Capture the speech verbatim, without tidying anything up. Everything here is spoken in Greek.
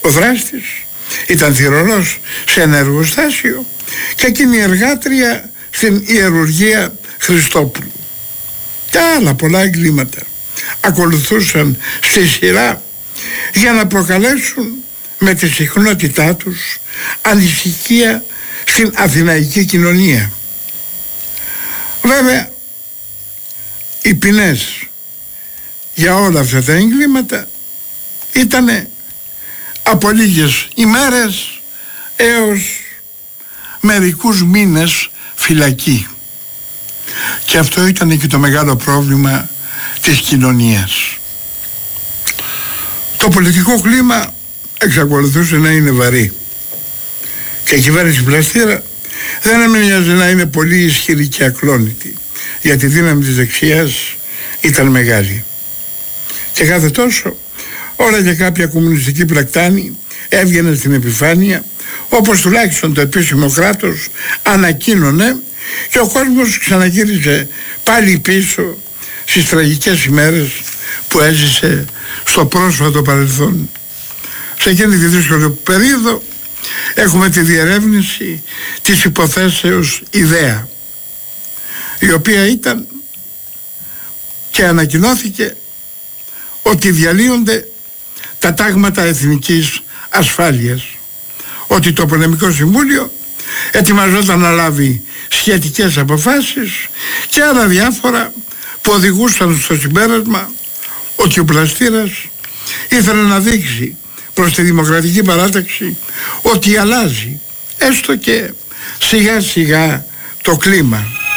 Ο δράστης ήταν θυρωρός σε ένα εργοστάσιο και εκείνη η εργάτρια στην ιερουργία Χριστόπουλου. Και άλλα πολλά εγκλήματα ακολουθούσαν στη σειρά για να προκαλέσουν με τη συχνότητά τους ανησυχία στην αθηναϊκή κοινωνία. Βέβαια, οι ποινές για όλα αυτά τα εγκλήματα ήτανε από λίγες ημέρες έως μερικούς μήνες φυλακή. Και αυτό ήταν και το μεγάλο πρόβλημα της κοινωνίας. Το πολιτικό κλίμα εξακολουθούσε να είναι βαρύ και η κυβέρνηση Πλαστήρα δεν έμεινε να είναι πολύ ισχυρή και ακλόνητη, γιατί η δύναμη της δεξιάς ήταν μεγάλη. Και κάθε τόσο όλα και κάποια κομμουνιστική πλακτάνη έβγαινε στην επιφάνεια, όπως τουλάχιστον το επίσημο κράτος ανακοίνωνε, και ο κόσμος ξαναγύριζε πάλι πίσω στις τραγικές ημέρες που έζησε στο πρόσφατο παρελθόν. Σε εκείνη τη δύσκολη περίοδο έχουμε τη διερεύνηση της υποθέσεως Ιδέα, η οποία ήταν και ανακοινώθηκε ότι διαλύονται τα τάγματα εθνικής ασφάλειας, ότι το Πολεμικό Συμβούλιο ετοιμαζόταν να λάβει σχετικές αποφάσεις και άλλα διάφορα που οδηγούσαν στο συμπέρασμα ότι ο Πλαστήρας ήθελε να δείξει προς τη Δημοκρατική Παράταξη ότι αλλάζει έστω και σιγά σιγά το κλίμα.